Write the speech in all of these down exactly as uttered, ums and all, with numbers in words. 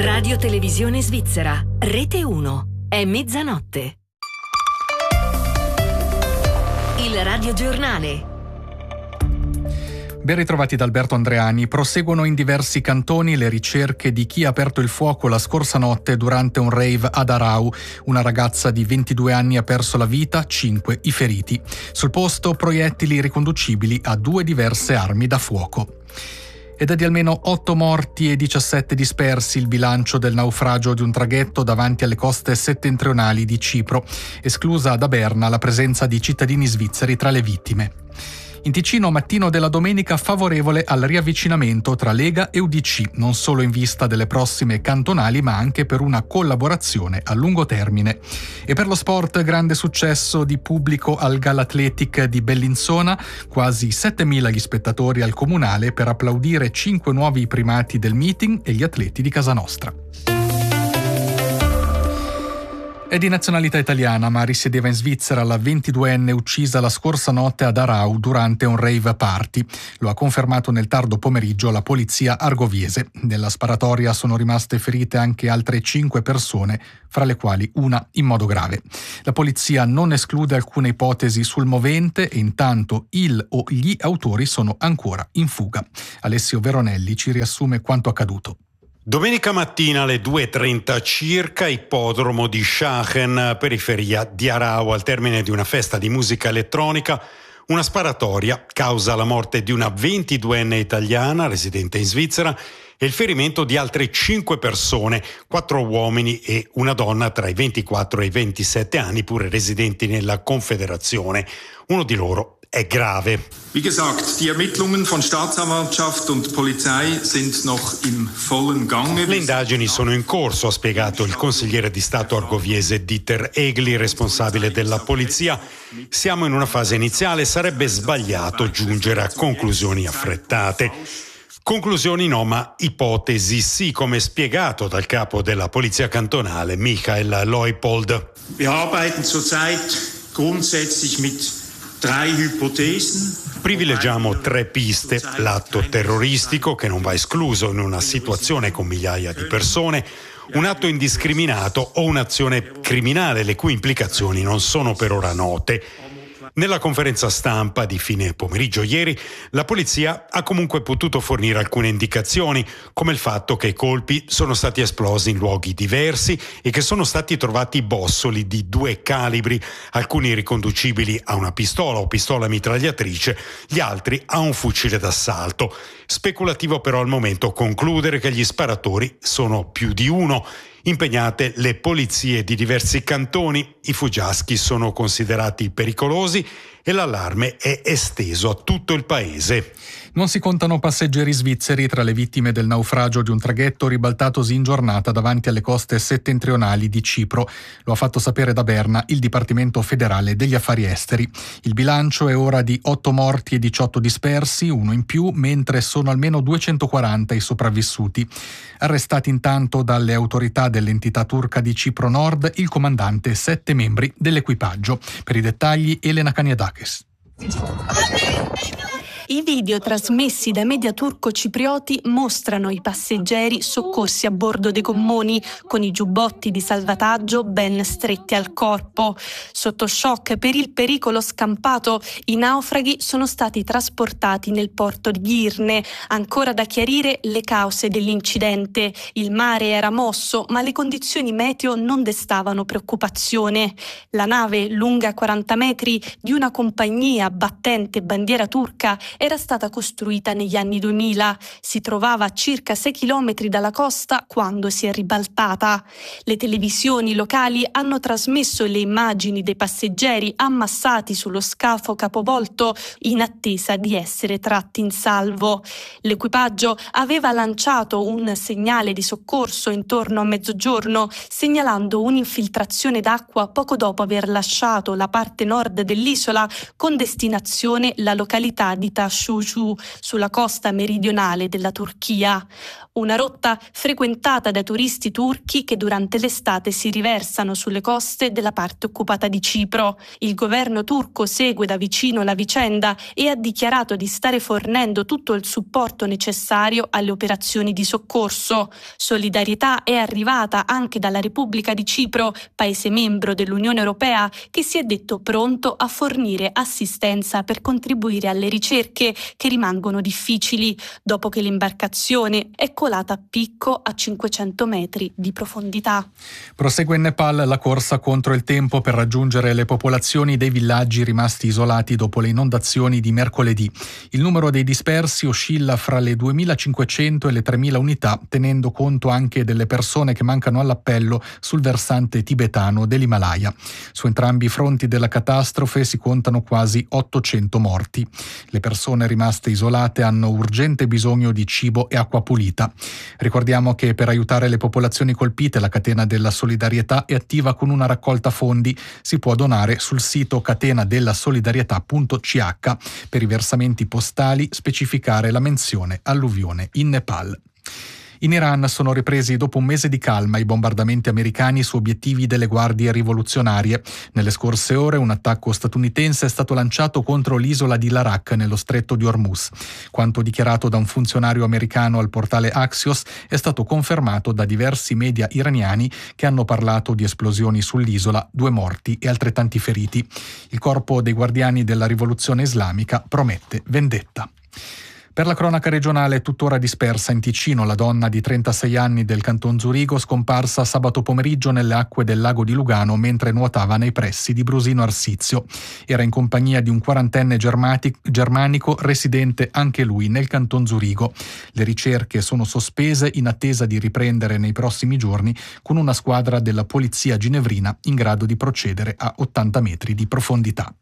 Radio Televisione Svizzera, Rete uno, è mezzanotte. Il radiogiornale. Ben ritrovati da Alberto Andreani. Proseguono in diversi cantoni le ricerche di chi ha aperto il fuoco la scorsa notte durante un rave ad Aarau. Una ragazza di ventidue anni ha perso la vita, cinque i feriti. Sul posto proiettili riconducibili a due diverse armi da fuoco. Ed è di almeno otto morti e diciassette dispersi il bilancio del naufragio di un traghetto davanti alle coste settentrionali di Cipro, esclusa da Berna la presenza di cittadini svizzeri tra le vittime. In Ticino, mattino della domenica favorevole al riavvicinamento tra Lega e U D C, non solo in vista delle prossime cantonali, ma anche per una collaborazione a lungo termine. E per lo sport, grande successo di pubblico al Galathletic di Bellinzona, quasi settemila gli spettatori al comunale per applaudire cinque nuovi primati del meeting e gli atleti di casa nostra. È di nazionalità italiana, ma risiedeva in Svizzera la ventiduenne uccisa la scorsa notte ad Aarau durante un rave party. Lo ha confermato nel tardo pomeriggio la polizia argoviese. Nella sparatoria sono rimaste ferite anche altre cinque persone, fra le quali una in modo grave. La polizia non esclude alcune ipotesi sul movente e intanto il o gli autori sono ancora in fuga. Alessio Veronelli ci riassume quanto accaduto. Domenica mattina alle due e trenta circa, ippodromo di Schachen, periferia di Aarau, al termine di una festa di musica elettronica, una sparatoria causa la morte di una ventiduenne italiana residente in Svizzera e il ferimento di altre cinque persone, quattro uomini e una donna tra i ventiquattro e i ventisette anni, pure residenti nella Confederazione. Uno di loro è grave. Wie gesagt, die Ermittlungen von Staatsanwaltschaft und Polizei sind noch im vollen Gange. Le indagini sono in corso, ha spiegato il consigliere di Stato argoviese Dieter Egli, responsabile della polizia. Siamo in una fase iniziale, sarebbe sbagliato giungere a conclusioni affrettate. Conclusioni no, ma ipotesi sì, come spiegato dal capo della polizia cantonale, Michael Leupold. Wir arbeiten zurzeit grundsätzlich mit drei Hypothesen. Privilegiamo tre piste: l'atto terroristico, che non va escluso in una situazione con migliaia di persone, un atto indiscriminato o un'azione criminale le cui implicazioni non sono per ora note. Nella conferenza stampa di fine pomeriggio ieri, la polizia ha comunque potuto fornire alcune indicazioni, come il fatto che i colpi sono stati esplosi in luoghi diversi e che sono stati trovati bossoli di due calibri, alcuni riconducibili a una pistola o pistola mitragliatrice, gli altri a un fucile d'assalto. Speculativo però al momento concludere che gli sparatori sono più di uno. Impegnate le polizie di diversi cantoni, i fuggiaschi sono considerati pericolosi e l'allarme è esteso a tutto il paese. Non si contano passeggeri svizzeri tra le vittime del naufragio di un traghetto ribaltatosi in giornata davanti alle coste settentrionali di Cipro. Lo ha fatto sapere da Berna il Dipartimento federale degli affari esteri. Il bilancio è ora di otto morti e diciotto dispersi, uno in più, mentre sono almeno duecentoquaranta i sopravvissuti. Arrestati intanto dalle autorità dell'entità turca di Cipro Nord il comandante e sette membri dell'equipaggio. Per i dettagli Elena Kaniadakis. I video trasmessi dai media turco-ciprioti mostrano i passeggeri soccorsi a bordo dei gommoni con i giubbotti di salvataggio ben stretti al corpo. Sotto shock per il pericolo scampato, i naufraghi sono stati trasportati nel porto di Girne. Ancora da chiarire le cause dell'incidente. Il mare era mosso, ma le condizioni meteo non destavano preoccupazione. La nave, lunga quaranta metri, di una compagnia battente bandiera turca, era stata costruita negli anni duemila. Si trovava a circa sei chilometri dalla costa quando si è ribaltata. Le televisioni locali hanno trasmesso le immagini dei passeggeri ammassati sullo scafo capovolto in attesa di essere tratti in salvo. L'equipaggio aveva lanciato un segnale di soccorso intorno a mezzogiorno, segnalando un'infiltrazione d'acqua poco dopo aver lasciato la parte nord dell'isola con destinazione la località di Taşucu, sulla costa meridionale della Turchia. una rotta frequentata dai turisti turchi che durante l'estate si riversano sulle coste della parte occupata di Cipro. Il governo turco segue da vicino la vicenda e ha dichiarato di stare fornendo tutto il supporto necessario alle operazioni di soccorso. Solidarietà è arrivata anche dalla Repubblica di Cipro, paese membro dell'Unione Europea, che si è detto pronto a fornire assistenza per contribuire alle ricerche che rimangono difficili, dopo che l'imbarcazione è colata a picco a cinquecento metri di profondità. Prosegue in Nepal la corsa contro il tempo per raggiungere le popolazioni dei villaggi rimasti isolati dopo le inondazioni di mercoledì. Il numero dei dispersi oscilla fra le duemilacinquecento e le tremila unità, tenendo conto anche delle persone che mancano all'appello sul versante tibetano dell'Himalaya. Su entrambi i fronti della catastrofe si contano quasi ottocento morti. Le persone rimaste isolate hanno urgente bisogno di cibo e acqua pulita. Ricordiamo che per aiutare le popolazioni colpite la catena della solidarietà è attiva con una raccolta fondi. Si può donare sul sito catenadellasolidarietà punto c h. Per i versamenti postali specificare la menzione alluvione in Nepal. In Iran sono ripresi dopo un mese di calma i bombardamenti americani su obiettivi delle guardie rivoluzionarie. Nelle scorse ore un attacco statunitense è stato lanciato contro l'isola di Larak nello stretto di Hormuz. Quanto dichiarato da un funzionario americano al portale Axios è stato confermato da diversi media iraniani che hanno parlato di esplosioni sull'isola, due morti e altrettanti feriti. Il corpo dei guardiani della rivoluzione islamica promette vendetta. Per la cronaca regionale è tuttora dispersa in Ticino la donna di trentasei anni del Canton Zurigo scomparsa sabato pomeriggio nelle acque del lago di Lugano mentre nuotava nei pressi di Brusino Arsizio. Era in compagnia di un quarantenne germanico residente anche lui nel Canton Zurigo. Le ricerche sono sospese in attesa di riprendere nei prossimi giorni con una squadra della polizia ginevrina in grado di procedere a ottanta metri di profondità.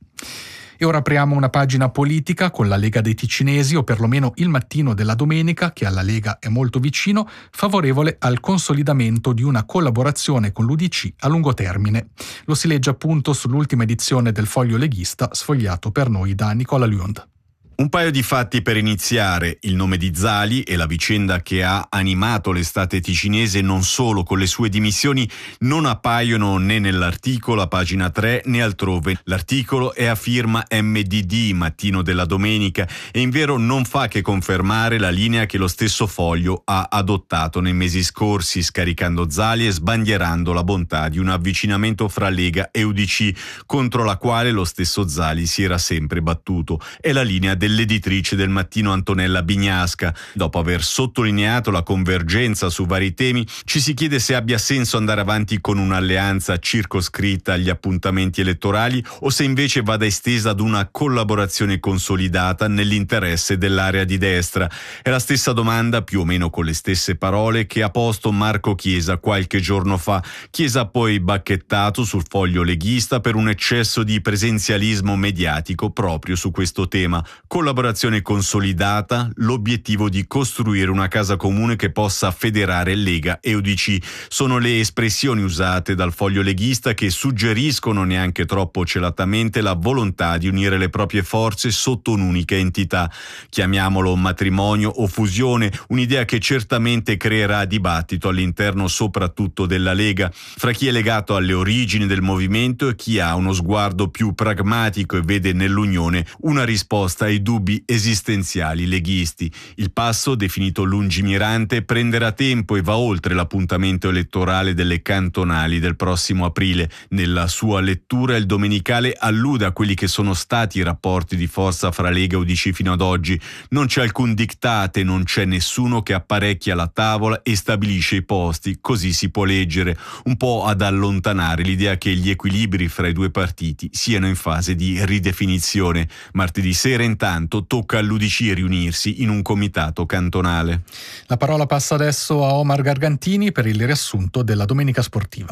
E ora apriamo una pagina politica con la Lega dei Ticinesi, o perlomeno il Mattino della domenica, che alla Lega è molto vicino, favorevole al consolidamento di una collaborazione con l'U D C a lungo termine. Lo si legge appunto sull'ultima edizione del Foglio Leghista, sfogliato per noi da Nicola Lund. Un paio di fatti per iniziare: il nome di Zali e la vicenda che ha animato l'estate ticinese non solo con le sue dimissioni non appaiono né nell'articolo a pagina tre né altrove. L'articolo è a firma M D D, Mattino della Domenica, e in vero non fa che confermare la linea che lo stesso Foglio ha adottato nei mesi scorsi, scaricando Zali e sbandierando la bontà di un avvicinamento fra Lega e U D C, contro la quale lo stesso Zali si era sempre battuto. È la linea del l'editrice del Mattino Antonella Bignasca. Dopo aver sottolineato la convergenza su vari temi, ci si chiede se abbia senso andare avanti con un'alleanza circoscritta agli appuntamenti elettorali o se invece vada estesa ad una collaborazione consolidata nell'interesse dell'area di destra. È la stessa domanda, più o meno con le stesse parole, che ha posto Marco Chiesa qualche giorno fa. Chiesa ha poi bacchettato sul Foglio Leghista per un eccesso di presenzialismo mediatico proprio su questo tema. Collaborazione consolidata, l'obiettivo di costruire una casa comune che possa federare Lega e U D C. Sono le espressioni usate dal Foglio Leghista, che suggeriscono neanche troppo celatamente la volontà di unire le proprie forze sotto un'unica entità. Chiamiamolo matrimonio o fusione, un'idea che certamente creerà dibattito all'interno soprattutto della Lega, fra chi è legato alle origini del movimento e chi ha uno sguardo più pragmatico e vede nell'unione una risposta ai dubbi esistenziali leghisti. Il passo, definito lungimirante, prenderà tempo e va oltre l'appuntamento elettorale delle cantonali del prossimo aprile. Nella sua lettura il Domenicale allude a quelli che sono stati i rapporti di forza fra Lega e U D C fino ad oggi. Non c'è alcun diktat, non c'è nessuno che apparecchia la tavola e stabilisce i posti, così si può leggere, un po' ad allontanare l'idea che gli equilibri fra i due partiti siano in fase di ridefinizione. Martedì sera intanto tocca all'U D C riunirsi in un comitato cantonale. La parola passa adesso a Omar Gargantini per il riassunto della Domenica Sportiva.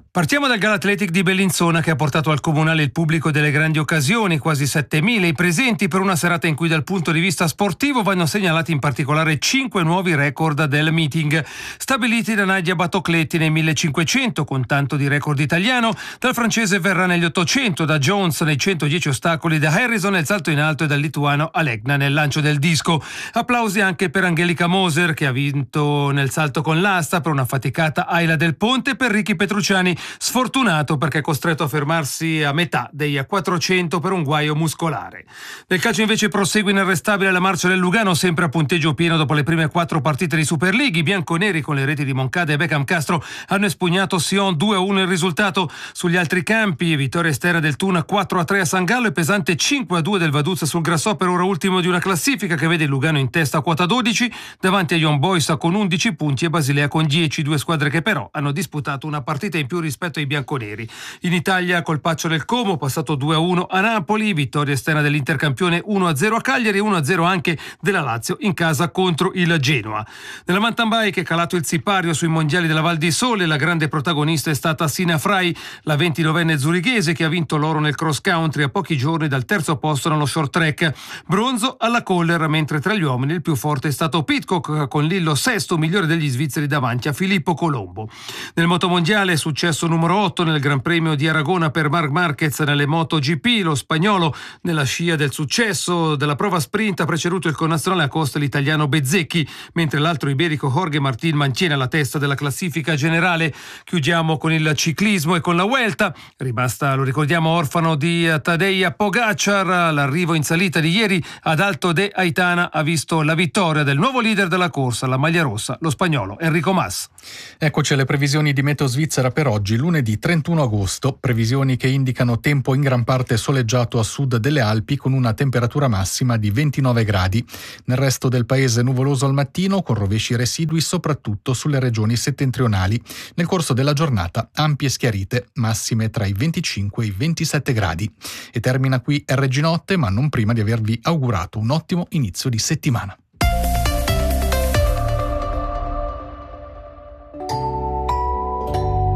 Partiamo dal Galatletic di Bellinzona, che ha portato al comunale il pubblico delle grandi occasioni, quasi settemila i presenti per una serata in cui dal punto di vista sportivo vanno segnalati in particolare cinque nuovi record del meeting, stabiliti da Nadia Batocletti nel millecinquecento con tanto di record italiano, dal francese Verra negli ottocento, da Jones nei centodieci ostacoli, da Harrison nel salto in alto e dal lituano Alegna nel lancio del disco. Applausi anche per Angelica Moser, che ha vinto nel salto con l'asta, per una faticata Ayla del Ponte, per Ricky Petrucciani, sfortunato perché è costretto a fermarsi a metà dei quattrocento per un guaio muscolare. Nel calcio invece prosegue inarrestabile la marcia del Lugano, sempre a punteggio pieno dopo le prime quattro partite di Super League. I bianconeri, con le reti di Moncada e Beckham Castro, hanno espugnato Sion due a uno il risultato. Sugli altri campi, vittoria esterna del Tuna quattro a tre a San Gallo e pesante cinque a due del Vaduz sul Grasshopper, ora ultimo di una classifica che vede il Lugano in testa a quota dodici, davanti a Young Boys con undici punti e Basilea con dieci, due squadre che però hanno disputato una partita in più rispetto ai bianconeri. In Italia, Colpaccio del Como passato due a uno a Napoli, vittoria esterna dell'Intercampione uno a zero a Cagliari e uno a zero anche della Lazio in casa contro il Genoa. Nella mountain bike è calato il sipario sui mondiali della Val di Sole, la grande protagonista è stata Sina Frey, la ventinovenne zurighese che ha vinto l'oro nel cross country a pochi giorni dal terzo posto nello short track. Bronzo alla Koller, mentre tra gli uomini il più forte è stato Pidcock, con Lillo sesto, migliore degli svizzeri davanti a Filippo Colombo. Nel motomondiale successo numero otto nel Gran Premio di Aragona per Marc Marquez nelle MotoGP, lo spagnolo nella scia del successo della prova sprint ha preceduto il connazionale a costa l'italiano Bezzecchi, mentre l'altro iberico Jorge Martín mantiene la testa della classifica generale. Chiudiamo con il ciclismo e con la Vuelta, rimasta, lo ricordiamo, orfano di Tadej Pogacar. L'arrivo in salita di ieri ad Alto de Aitana ha visto la vittoria del nuovo leader della corsa, la maglia rossa, lo spagnolo Enrico Mas. Eccoci alle previsioni di Meteo Svizzera per oggi, lunedì trentuno agosto, previsioni che indicano tempo in gran parte soleggiato a sud delle Alpi con una temperatura massima di ventinove gradi. Nel resto del paese nuvoloso al mattino con rovesci residui soprattutto sulle regioni settentrionali. Nel corso della giornata ampie schiarite, massime tra i venticinque e i ventisette gradi. E termina qui R G Notte, ma non prima di avervi augurato un ottimo inizio di settimana.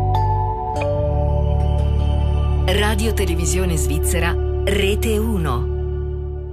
Radio Televisione Svizzera, Rete uno.